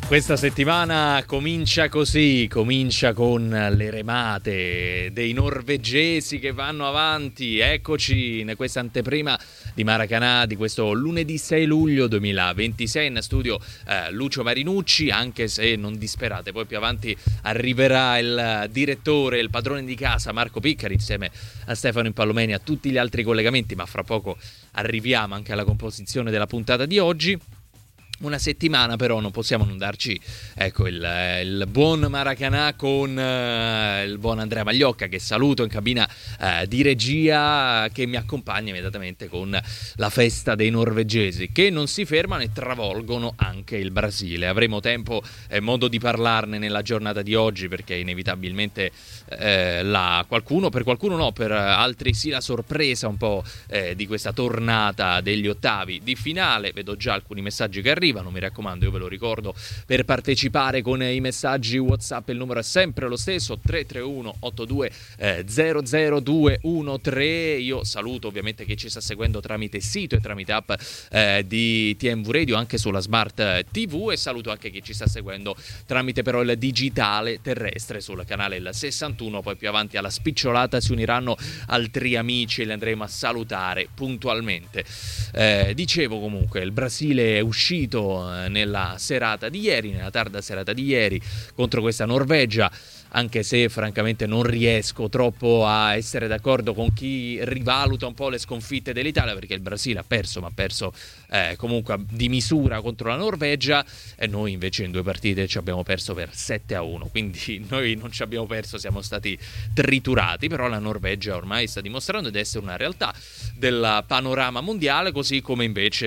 Questa settimana comincia così, comincia con le remate dei norvegesi che vanno avanti. Eccoci in questa anteprima di Maracanã di questo lunedì 6 luglio 2026. In studio Lucio Marinucci, anche se non disperate, poi più avanti arriverà il direttore, il padrone di casa Marco Piccari insieme a Stefano Impallomeni, a tutti gli altri collegamenti, ma fra poco arriviamo anche alla composizione della puntata di oggi. Una settimana però non possiamo non darci il buon Maracanã con il buon Andrea Magliocca, che saluto in cabina di regia, che mi accompagna immediatamente con la festa dei norvegesi che non si fermano e travolgono anche il Brasile. Avremo tempo e modo di parlarne nella giornata di oggi, perché inevitabilmente per qualcuno no, per altri sì, la sorpresa un po' di questa tornata degli ottavi di finale. Vedo già alcuni messaggi che arrivano, mi raccomando, io ve lo ricordo, per partecipare con i messaggi WhatsApp il numero è sempre lo stesso, 331 82 00213. Io saluto ovviamente chi ci sta seguendo tramite sito e tramite app di TMV Radio, anche sulla Smart TV, e saluto anche chi ci sta seguendo tramite però il digitale terrestre sul canale il 61. Poi più avanti alla spicciolata si uniranno altri amici e li andremo a salutare puntualmente. Dicevo comunque, il Brasile è uscito nella tarda serata di ieri contro questa Norvegia, anche se francamente non riesco troppo a essere d'accordo con chi rivaluta un po' le sconfitte dell'Italia, perché il Brasile ha perso, ma ha perso comunque di misura contro la Norvegia, e noi invece in 2 partite ci abbiamo perso per 7-1, quindi noi non ci abbiamo perso, siamo stati triturati. Però la Norvegia ormai sta dimostrando di essere una realtà del panorama mondiale, così come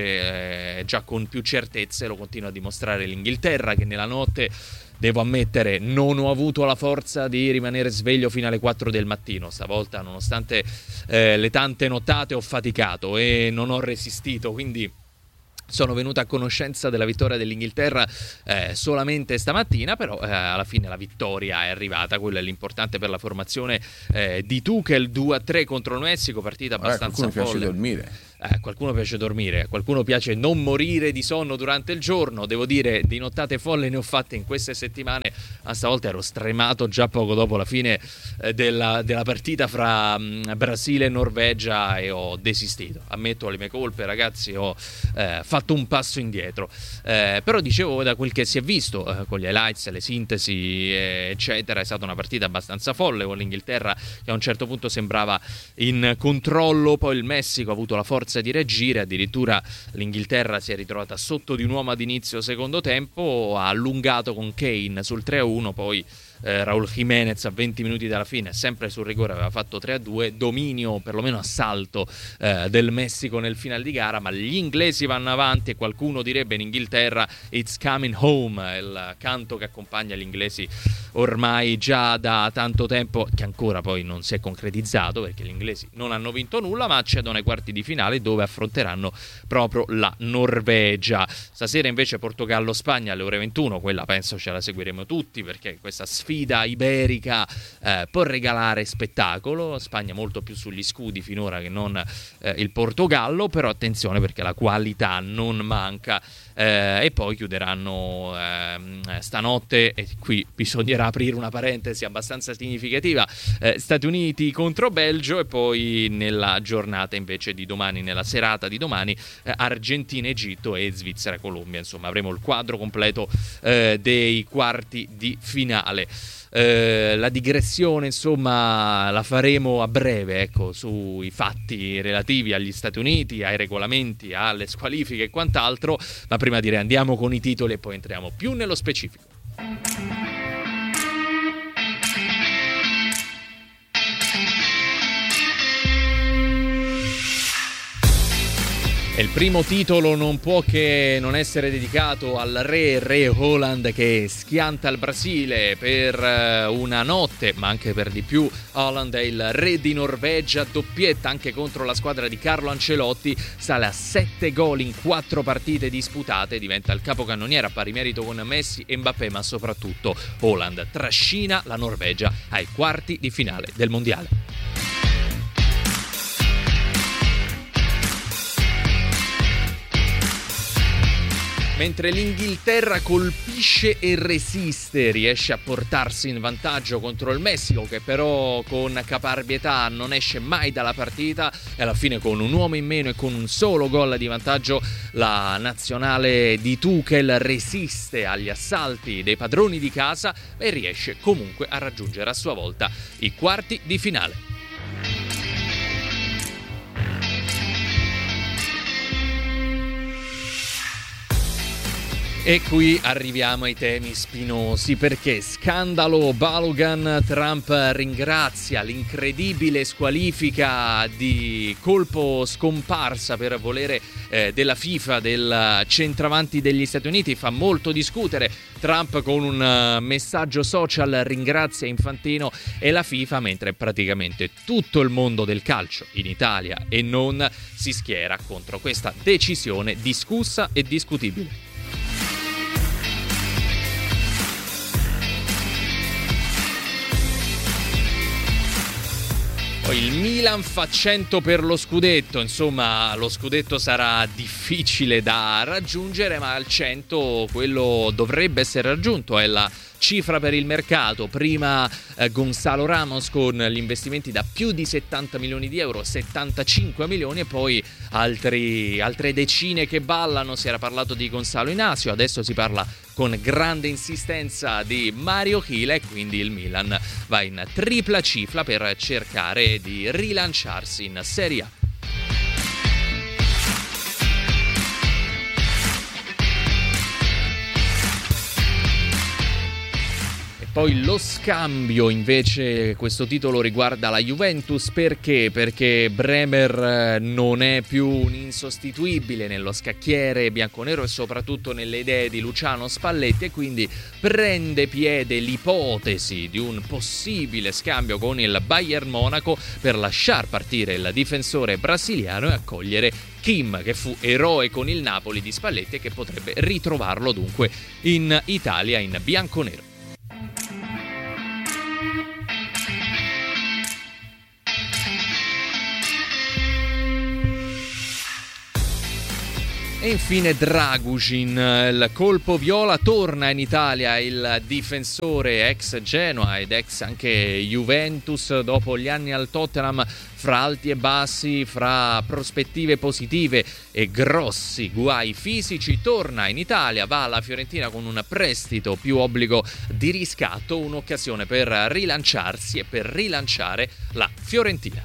invece già con più certezze lo continua a dimostrare l'Inghilterra, che nella notte, devo ammettere, non ho avuto la forza di rimanere sveglio fino alle 4 del mattino. Stavolta, nonostante le tante nottate, ho faticato e non ho resistito, quindi sono venuto a conoscenza della vittoria dell'Inghilterra solamente stamattina, però alla fine la vittoria è arrivata. Quello è l'importante per la formazione di Tuchel. 2-3 contro il Messico, partita abbastanza folle. Piace dormire. Qualcuno piace dormire, qualcuno piace non morire di sonno durante il giorno. Devo dire, di nottate folle ne ho fatte in queste settimane, ma stavolta ero stremato già poco dopo la fine della partita fra Brasile e Norvegia, e ho desistito. Ammetto le mie colpe, ragazzi, ho fatto un passo indietro. Però dicevo, da quel che si è visto con gli highlights, le sintesi eccetera, è stata una partita abbastanza folle, con l'Inghilterra che a un certo punto sembrava in controllo. Poi il Messico ha avuto la forza di reagire, addirittura l'Inghilterra si è ritrovata sotto di un uomo ad inizio secondo tempo, ha allungato con Kane sul 3-1, poi Raúl Jiménez a 20 minuti dalla fine, sempre sul rigore, aveva fatto 3-2, dominio, perlomeno assalto del Messico nel finale di gara. Ma gli inglesi vanno avanti e qualcuno direbbe in Inghilterra "It's coming home", il canto che accompagna gli inglesi ormai già da tanto tempo, che ancora poi non si è concretizzato, perché gli inglesi non hanno vinto nulla, ma accedono ai quarti di finale dove affronteranno proprio la Norvegia. Stasera invece Portogallo-Spagna alle ore 21, quella penso ce la seguiremo tutti, perché questa sfida iberica può regalare spettacolo. Spagna molto più sugli scudi finora che non il Portogallo, però attenzione, perché la qualità non manca. E poi chiuderanno stanotte, e qui bisognerà aprire una parentesi abbastanza significativa, Stati Uniti contro Belgio, e poi nella giornata invece di domani, nella serata di domani, Argentina, Egitto e Svizzera, Colombia. Insomma, avremo il quadro completo dei quarti di finale. La digressione insomma la faremo a breve, ecco, sui fatti relativi agli Stati Uniti, ai regolamenti, alle squalifiche e quant'altro, ma prima direi andiamo con i titoli e poi entriamo più nello specifico. E il primo titolo non può che non essere dedicato al re Haaland, che schianta il Brasile per una notte, ma anche per di più. Haaland è il re di Norvegia, doppietta anche contro la squadra di Carlo Ancelotti, sale a 7 gol in 4 partite disputate, diventa il capocannoniere a pari merito con Messi e Mbappé, ma soprattutto Haaland trascina la Norvegia ai quarti di finale del mondiale. mentre l'Inghilterra colpisce e resiste, riesce a portarsi in vantaggio contro il Messico, che però con caparbietà non esce mai dalla partita, e alla fine con un uomo in meno e con un solo gol di vantaggio la nazionale di Tuchel resiste agli assalti dei padroni di casa e riesce comunque a raggiungere a sua volta i quarti di finale. E qui arriviamo ai temi spinosi, perché scandalo Balogun, Trump ringrazia l'incredibile squalifica di colpo scomparsa per volere della FIFA del centravanti degli Stati Uniti, fa molto discutere. Trump con un messaggio social ringrazia Infantino e la FIFA, mentre praticamente tutto il mondo del calcio in Italia e non si schiera contro questa decisione discussa e discutibile. Il Milan fa 100 per lo scudetto, insomma lo scudetto sarà difficile da raggiungere, ma al 100 quello dovrebbe essere raggiunto, è la cifra per il mercato. Prima Gonzalo Ramos con gli investimenti da più di 70 milioni di euro, 75 milioni, e poi altre decine che ballano. Si era parlato di Gonzalo Inacio, adesso si parla con grande insistenza di Mario Chile, e quindi il Milan va in tripla cifra per cercare di rilanciarsi in Serie A. Poi lo scambio, invece, questo titolo riguarda la Juventus. Perché? Perché Bremer non è più un insostituibile nello scacchiere bianconero e soprattutto nelle idee di Luciano Spalletti, e quindi prende piede l'ipotesi di un possibile scambio con il Bayern Monaco per lasciar partire il difensore brasiliano e accogliere Kim, che fu eroe con il Napoli di Spalletti e che potrebbe ritrovarlo dunque in Italia in bianconero. E infine Dragusin, il colpo viola, torna in Italia il difensore ex Genoa ed ex anche Juventus dopo gli anni al Tottenham, fra alti e bassi, fra prospettive positive e grossi guai fisici. Torna in Italia, va alla Fiorentina con un prestito più obbligo di riscatto, un'occasione per rilanciarsi e per rilanciare la Fiorentina.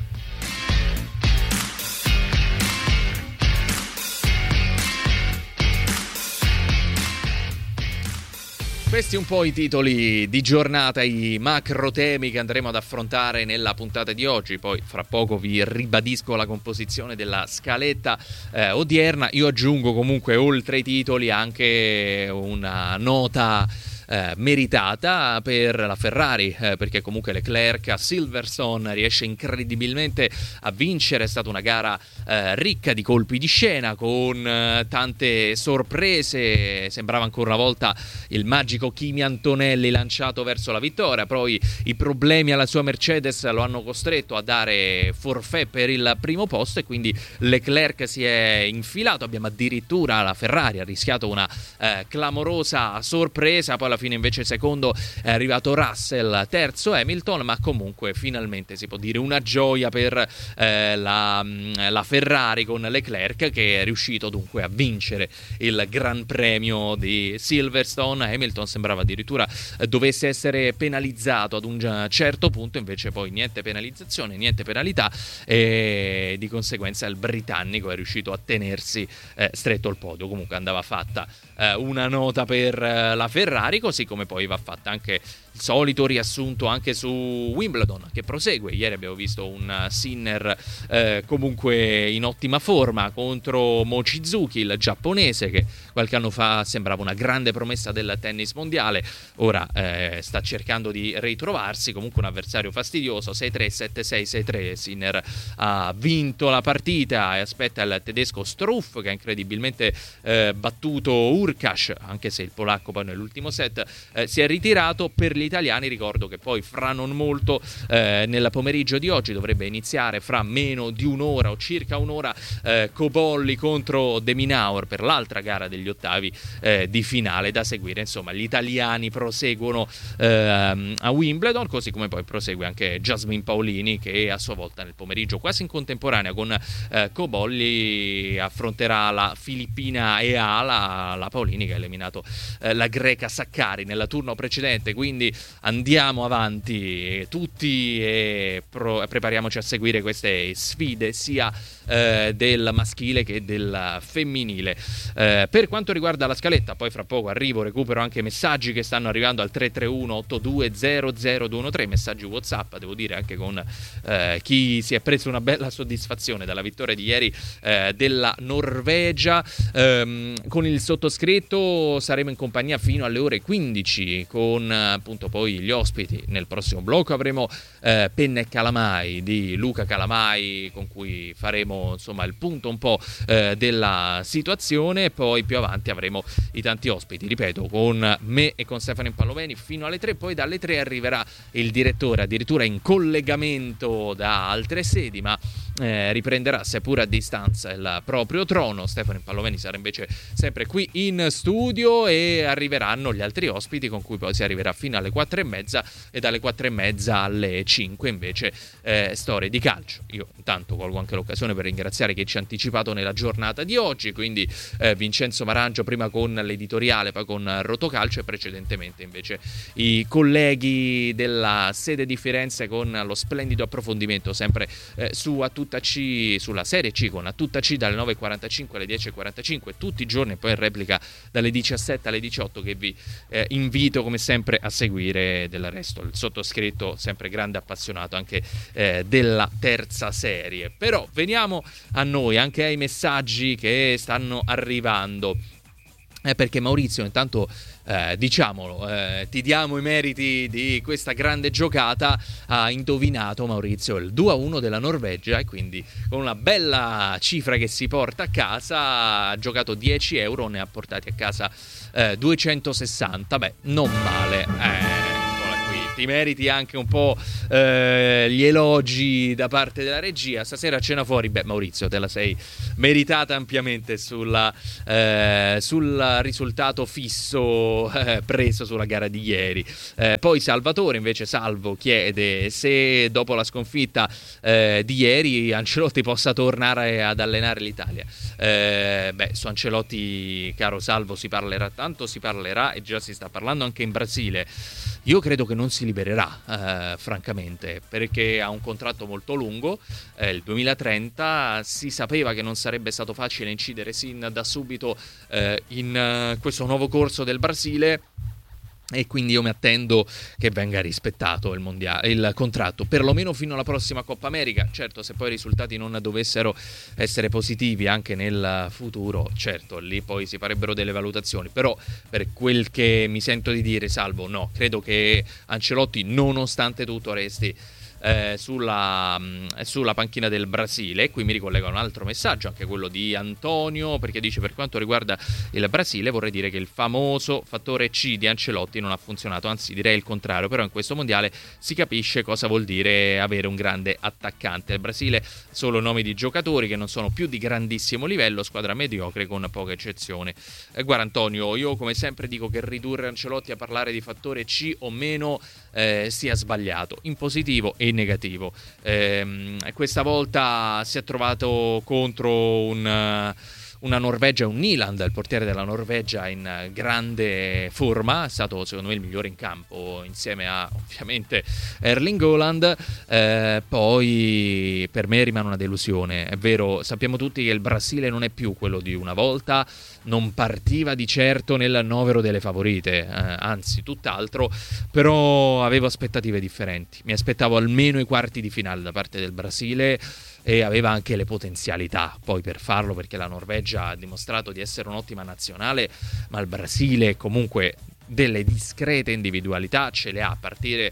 Questi un po' i titoli di giornata, i macro temi che andremo ad affrontare nella puntata di oggi. Poi fra poco vi ribadisco la composizione della scaletta odierna. Io aggiungo comunque, oltre ai titoli, anche una nota meritata per la Ferrari, perché comunque Leclerc a Silverstone riesce incredibilmente a vincere. È stata una gara ricca di colpi di scena, con tante sorprese. Sembrava ancora una volta il magico Kimi Antonelli lanciato verso la vittoria. Poi i problemi alla sua Mercedes lo hanno costretto a dare forfait per il primo posto, e quindi Leclerc si è infilato. Abbiamo addirittura la Ferrari ha rischiato una clamorosa sorpresa. Poi alla fine invece secondo è arrivato Russell, terzo Hamilton, ma comunque finalmente si può dire una gioia per la Ferrari con Leclerc, che è riuscito dunque a vincere il Gran Premio di Silverstone. Hamilton sembrava addirittura dovesse essere penalizzato ad un certo punto, invece poi niente penalizzazione, niente penalità, e di conseguenza il britannico è riuscito a tenersi stretto al podio. Comunque andava fatta una nota per la Ferrari, così come poi va fatta anche il solito riassunto anche su Wimbledon, che prosegue. Ieri abbiamo visto un Sinner comunque in ottima forma contro Mochizuki, il giapponese, che qualche anno fa sembrava una grande promessa del tennis mondiale. Ora sta cercando di ritrovarsi, comunque un avversario fastidioso, 6-3, 7-6, 6-3. Sinner ha vinto la partita e aspetta il tedesco Struff, che ha incredibilmente battuto Urkash, anche se il polacco poi nell'ultimo set set si è ritirato. Per gli italiani ricordo che poi fra non molto, nel pomeriggio di oggi, dovrebbe iniziare fra meno di un'ora o circa un'ora Cobolli contro De Minaur per l'altra gara degli ottavi di finale da seguire. Insomma, gli italiani proseguono a Wimbledon, così come poi prosegue anche Jasmine Paolini, che a sua volta nel pomeriggio, quasi in contemporanea con Cobolli, affronterà la filippina Ea, la Paolini, che ha eliminato la greca Sakkari nella turno precedente. Quindi andiamo avanti tutti e prepariamoci a seguire queste sfide sia del maschile che del femminile. Per quanto riguarda la scaletta, poi fra poco recupero anche messaggi che stanno arrivando al 331-8200-213, messaggi WhatsApp, devo dire anche con chi si è preso una bella soddisfazione dalla vittoria di ieri della Norvegia. Con il sottoscritto saremo in compagnia fino alle ore 15 con appunto poi gli ospiti. Nel prossimo blocco avremo Penna e Calamai di Luca Calamai, con cui faremo insomma il punto un po' della situazione. Poi più avanti avremo i tanti ospiti, ripeto, con me e con Stefano Impalloveni fino alle 3. Poi dalle 3 arriverà il direttore, addirittura in collegamento da altre sedi, ma riprenderà seppur a distanza il proprio trono. Stefano Impalloveni sarà invece sempre qui in studio, e arriveranno gli altri ospiti con cui poi si arriverà fino alle 4:30, e dalle 4:30 alle 5 invece storie di calcio. Io intanto colgo anche l'occasione per ringraziare chi ci ha anticipato nella giornata di oggi, quindi Vincenzo Marangio prima con l'editoriale, poi con Rotocalcio, e precedentemente invece i colleghi della sede di Firenze con lo splendido approfondimento sempre su A Tutta C, sulla Serie C, con A Tutta C dalle 9:45 alle 10:45 tutti i giorni, e poi in replica dalle 17 alle 18, che vi invito come sempre a seguire. Del resto il sottoscritto sempre grande appassionato anche della terza serie. Però veniamo a noi, anche ai messaggi che stanno arrivando, perché Maurizio, intanto diciamolo, ti diamo i meriti di questa grande giocata. Ha indovinato Maurizio il 2-1 della Norvegia, e quindi con una bella cifra che si porta a casa, ha giocato 10 euro, ne ha portati a casa 260. Beh, non male. Ti meriti anche un po' gli elogi da parte della regia. Stasera cena fuori, beh, Maurizio, te la sei meritata ampiamente sul risultato fisso preso sulla gara di ieri. Poi Salvatore, invece, Salvo, chiede se dopo la sconfitta di ieri Ancelotti possa tornare ad allenare l'Italia. Su Ancelotti, caro Salvo, si parlerà tanto, si parlerà, e già si sta parlando anche in Brasile. Io credo che non si libererà, francamente, perché ha un contratto molto lungo, il 2030. Si sapeva che non sarebbe stato facile incidere sin da subito in questo nuovo corso del Brasile, e quindi io mi attendo che venga rispettato il contratto, perlomeno fino alla prossima Coppa America. Certo, se poi i risultati non dovessero essere positivi anche nel futuro, certo, lì poi si farebbero delle valutazioni. Però per quel che mi sento di dire, Salvo, no, credo che Ancelotti nonostante tutto resti sulla panchina del Brasile. E qui mi ricollega un altro messaggio, anche quello di Antonio, perché dice: per quanto riguarda il Brasile vorrei dire che il famoso fattore C di Ancelotti non ha funzionato, anzi direi il contrario. Però in questo mondiale si capisce cosa vuol dire avere un grande attaccante. Il Brasile solo nomi di giocatori che non sono più di grandissimo livello, squadra mediocre con poche eccezioni. Guarda Antonio, io come sempre dico che ridurre Ancelotti a parlare di fattore C o meno sia sbagliato, in positivo e in negativo. Questa volta si è trovato contro una Norvegia, un Nyland, il portiere della Norvegia, in grande forma. È stato secondo me il migliore in campo, insieme a ovviamente Erling Haaland. Poi per me rimane una delusione. È vero, sappiamo tutti che il Brasile non è più quello di una volta, non partiva di certo nel novero delle favorite, anzi tutt'altro, però avevo aspettative differenti. Mi aspettavo almeno i quarti di finale da parte del Brasile, e aveva anche le potenzialità poi per farlo, perché la Norvegia ha dimostrato di essere un'ottima nazionale, ma il Brasile comunque delle discrete individualità ce le ha, a partire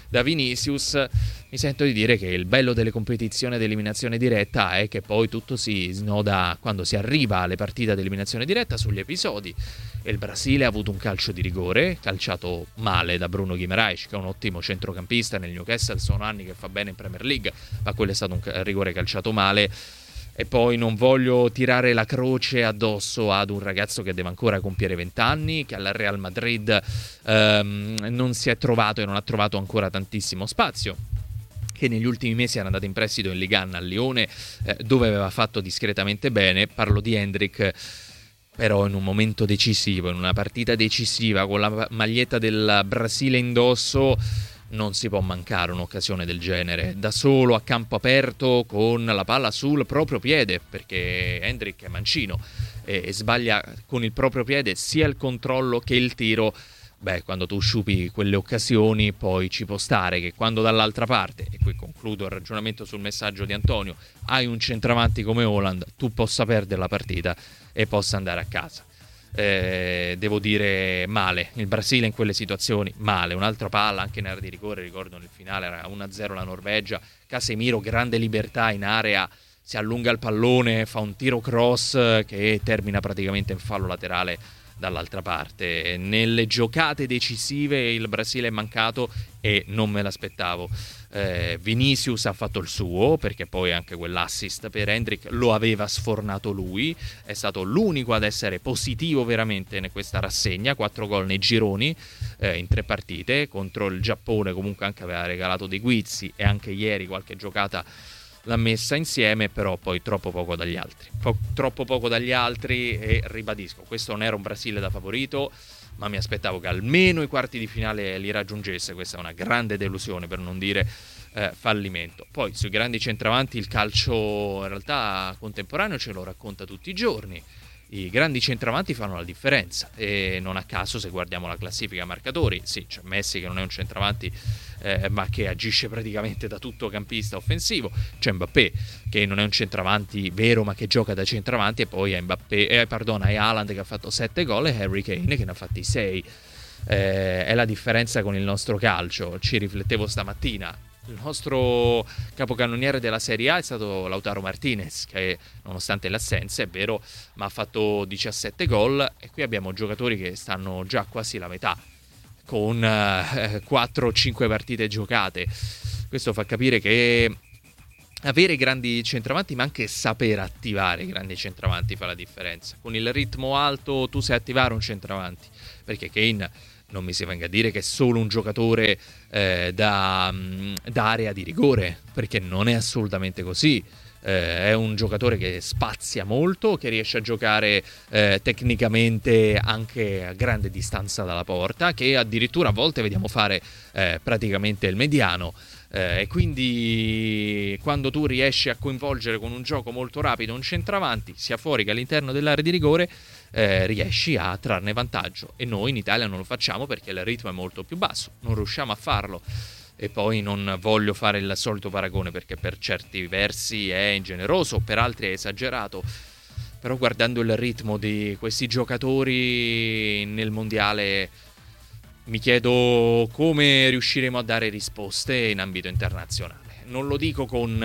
da Vinicius, mi sento di dire che il bello delle competizioni ad eliminazione diretta è che poi tutto si snoda quando si arriva alle partite ad eliminazione diretta sugli episodi. E il Brasile ha avuto un calcio di rigore, calciato male da Bruno Guimaraes, che è un ottimo centrocampista nel Newcastle, sono anni che fa bene in Premier League, ma quello è stato un rigore calciato male. E poi non voglio tirare la croce addosso ad un ragazzo che deve ancora compiere 20 anni, che al Real Madrid non si è trovato e non ha trovato ancora tantissimo spazio, che negli ultimi mesi era andato in prestito in Ligue 1 al Lione, dove aveva fatto discretamente bene. Parlo di Endrick, però in un momento decisivo, in una partita decisiva, con la maglietta del Brasile indosso, non si può mancare un'occasione del genere, da solo a campo aperto con la palla sul proprio piede, perché Endrick è mancino e sbaglia con il proprio piede sia il controllo che il tiro. Beh, quando tu sciupi quelle occasioni, poi ci può stare che quando dall'altra parte, e qui concludo il ragionamento sul messaggio di Antonio, hai un centravanti come Haaland, tu possa perdere la partita e possa andare a casa. Devo dire male, il Brasile in quelle situazioni male. Un'altra palla anche in area di rigore, ricordo nel finale era 1-0 la Norvegia, Casemiro grande libertà in area, si allunga il pallone, fa un tiro cross che termina praticamente in fallo laterale dall'altra parte. Nelle giocate decisive il Brasile è mancato e non me l'aspettavo. Vinicius ha fatto il suo, perché poi anche quell'assist per Endrick lo aveva sfornato lui, è stato l'unico ad essere positivo veramente in questa rassegna, 4 gol nei gironi in 3 partite. Contro il Giappone comunque anche aveva regalato dei guizzi e anche ieri qualche giocata l'ha messa insieme, però poi troppo poco dagli altri. E ribadisco, questo non era un Brasile da favorito, ma mi aspettavo che almeno i quarti di finale li raggiungesse. Questa è una grande delusione, per non dire fallimento. Poi sui grandi centravanti il calcio in realtà contemporaneo ce lo racconta tutti i giorni. I grandi centravanti fanno la differenza e non a caso, se guardiamo la classifica marcatori, sì, c'è Messi che non è un centravanti ma che agisce praticamente da tuttocampista offensivo, c'è Mbappé che non è un centravanti vero ma che gioca da centravanti, e poi è Haaland che ha fatto 7 gol e Harry Kane che ne ha fatti 6. È la differenza con il nostro calcio. Ci riflettevo stamattina. Il nostro capocannoniere della Serie A è stato Lautaro Martinez, che nonostante le assenze, è vero, ma ha fatto 17 gol, e qui abbiamo giocatori che stanno già quasi la metà, con 4 o 5 partite giocate. Questo fa capire che avere grandi centravanti, ma anche saper attivare i grandi centravanti fa la differenza. Con il ritmo alto tu sai attivare un centravanti, perché Kane non mi si venga a dire che è solo un giocatore da area di rigore, perché non è assolutamente così. È un giocatore che spazia molto, che riesce a giocare tecnicamente anche a grande distanza dalla porta, che addirittura a volte vediamo fare praticamente il mediano. E quindi quando tu riesci a coinvolgere con un gioco molto rapido un centravanti, sia fuori che all'interno dell'area di rigore, riesci a trarne vantaggio. E noi in Italia non lo facciamo perché il ritmo è molto più basso, non riusciamo a farlo. E poi non voglio fare il solito paragone, perché per certi versi è ingeneroso, per altri è esagerato, però guardando il ritmo di questi giocatori nel mondiale mi chiedo come riusciremo a dare risposte in ambito internazionale. Non lo dico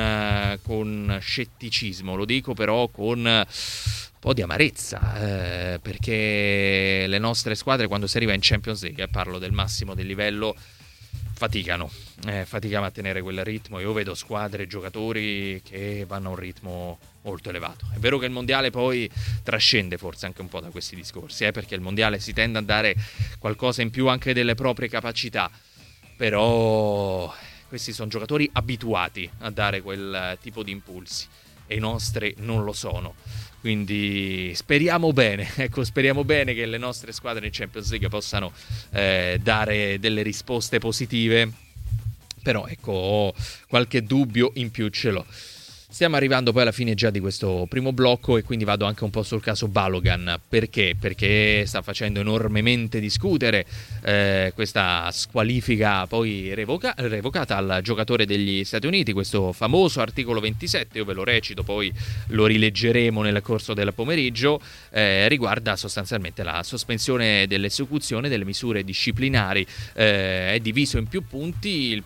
con scetticismo, lo dico però con un po' di amarezza, perché le nostre squadre quando si arriva in Champions League, parlo del massimo del livello, faticano a tenere quel ritmo. Io vedo squadre e giocatori che vanno a un ritmo molto elevato. È vero che il mondiale poi trascende forse anche un po' da questi discorsi, perché il mondiale si tende a dare qualcosa in più anche delle proprie capacità, però questi sono giocatori abituati a dare quel tipo di impulsi e i nostri non lo sono. Quindi speriamo bene che le nostre squadre in Champions League possano dare delle risposte positive, però ecco, qualche dubbio in più ce l'ho. Stiamo arrivando poi alla fine già di questo primo blocco, e quindi vado anche un po' sul caso Balogan. Perché? Perché sta facendo enormemente discutere questa squalifica poi revocata al giocatore degli Stati Uniti, questo famoso articolo 27, io ve lo recito, poi lo rileggeremo nel corso del pomeriggio, riguarda sostanzialmente la sospensione dell'esecuzione delle misure disciplinari. È diviso in più punti. Il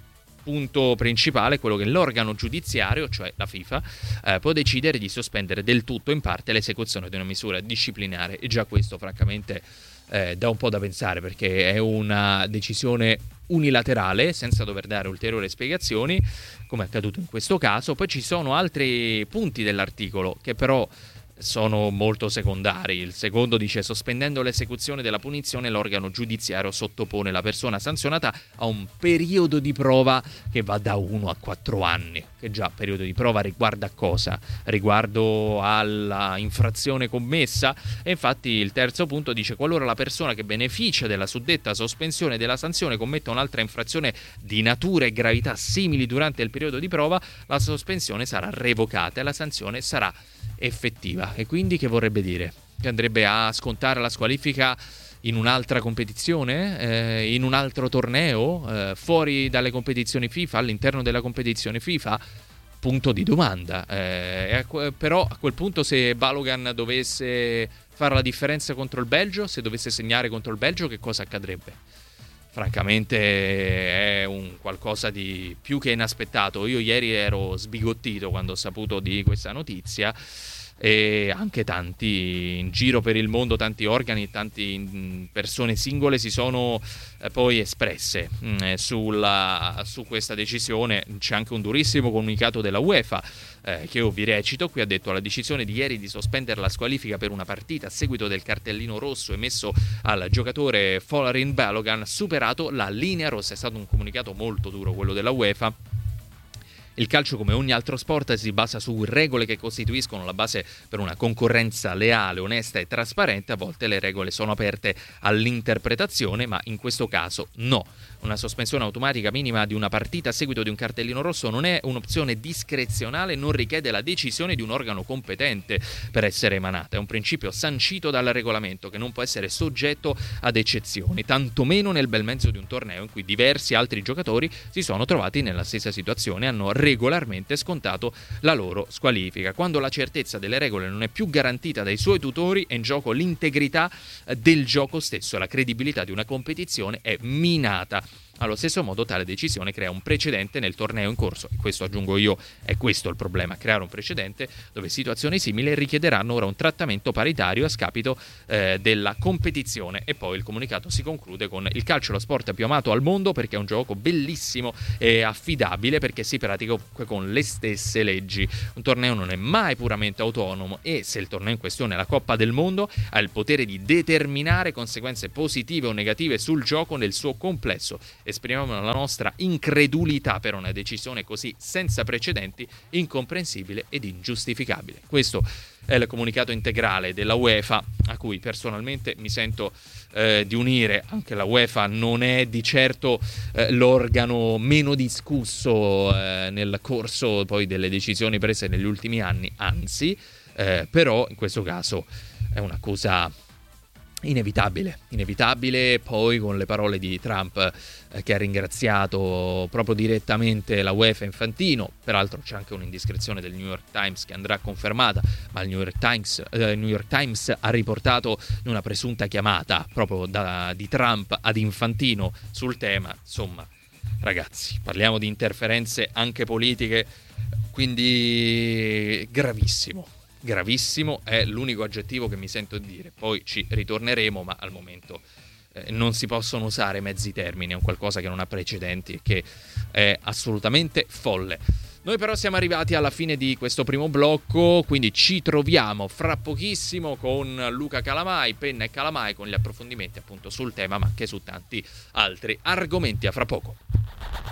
punto principale è quello che l'organo giudiziario, cioè la FIFA, può decidere di sospendere del tutto o in parte l'esecuzione di una misura disciplinare, e già questo francamente dà un po' da pensare, perché è una decisione unilaterale senza dover dare ulteriori spiegazioni, come è accaduto in questo caso. Poi ci sono altri punti dell'articolo che però sono molto secondari. Il secondo dice: sospendendo l'esecuzione della punizione, l'organo giudiziario sottopone la persona sanzionata a un periodo di prova che va da 1 a 4 anni. Che già periodo di prova riguarda cosa? Riguardo alla infrazione commessa? E infatti il terzo punto dice: qualora la persona che beneficia della suddetta sospensione della sanzione commetta un'altra infrazione di natura e gravità simili durante il periodo di prova, la sospensione sarà revocata e la sanzione sarà effettiva. E quindi che vorrebbe dire? Che andrebbe a scontare la squalifica in un'altra competizione, in un altro torneo, fuori dalle competizioni FIFA, all'interno della competizione FIFA? Punto di domanda. Però a quel punto, se Balogun dovesse fare la differenza contro il Belgio, se dovesse segnare contro il Belgio, che cosa accadrebbe? Francamente è un qualcosa di più che inaspettato. Io ieri ero sbigottito quando ho saputo di questa notizia, e anche tanti in giro per il mondo, tanti organi, tante persone singole si sono poi espresse su questa decisione. C'è anche un durissimo comunicato della UEFA che io vi recito. Qui ha detto: la decisione di ieri di sospendere la squalifica per una partita a seguito del cartellino rosso emesso al giocatore Folarin Balogun ha superato la linea rossa. È stato un comunicato molto duro quello della UEFA. Il calcio, come ogni altro sport, si basa su regole che costituiscono la base per una concorrenza leale, onesta e trasparente. A volte le regole sono aperte all'interpretazione, ma in questo caso no. Una sospensione automatica minima di una partita a seguito di un cartellino rosso non è un'opzione discrezionale, non richiede la decisione di un organo competente per essere emanata. È un principio sancito dal regolamento che non può essere soggetto ad eccezioni, tantomeno nel bel mezzo di un torneo in cui diversi altri giocatori si sono trovati nella stessa situazione e hanno regolarmente scontato la loro squalifica. Quando la certezza delle regole non è più garantita dai suoi tutori, è in gioco l'integrità del gioco stesso, la credibilità di una competizione è minata. Allo stesso modo, tale decisione crea un precedente nel torneo in corso, e questo, aggiungo io, è questo il problema: creare un precedente dove situazioni simili richiederanno ora un trattamento paritario a scapito della competizione. E poi il comunicato si conclude con: il calcio è lo sport più amato al mondo perché è un gioco bellissimo e affidabile, perché si pratica con le stesse leggi. Un torneo non è mai puramente autonomo, e se il torneo in questione è la Coppa del Mondo, ha il potere di determinare conseguenze positive o negative sul gioco nel suo complesso. Esprimiamo la nostra incredulità per una decisione così senza precedenti, incomprensibile ed ingiustificabile. Questo è il comunicato integrale della UEFA, a cui personalmente mi sento di unire. Anche la UEFA non è di certo l'organo meno discusso nel corso poi delle decisioni prese negli ultimi anni, anzi, però in questo caso è una cosa inevitabile. Poi con le parole di Trump che ha ringraziato proprio direttamente la UEFA e Infantino. Peraltro c'è anche un'indiscrezione del New York Times che andrà confermata, ma il New York Times ha riportato una presunta chiamata proprio di Trump ad Infantino sul tema. Insomma, ragazzi, parliamo di interferenze anche politiche, quindi gravissimo è l'unico aggettivo che mi sento di dire. Poi ci ritorneremo, ma al momento non si possono usare mezzi termini, è un qualcosa che non ha precedenti e che è assolutamente folle. Noi però siamo arrivati alla fine di questo primo blocco, quindi ci troviamo fra pochissimo con Luca Calamai, Penna e Calamai, con gli approfondimenti appunto sul tema, ma anche su tanti altri argomenti. A fra poco.